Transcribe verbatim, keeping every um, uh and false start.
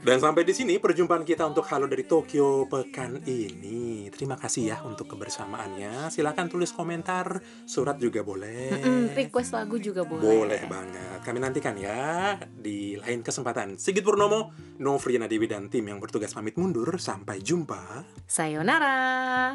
Dan sampai di sini perjumpaan kita untuk Halo dari Tokyo pekan ini. Terima kasih ya untuk kebersamaannya. Silakan tulis komentar, surat juga Mhm, boleh. request lagu juga Boleh boleh. banget. Kami nantikan ya di lain kesempatan. Sigit Purnomo, Novriana Dewi dan tim yang bertugas pamit mundur. Sampai jumpa. Sayonara.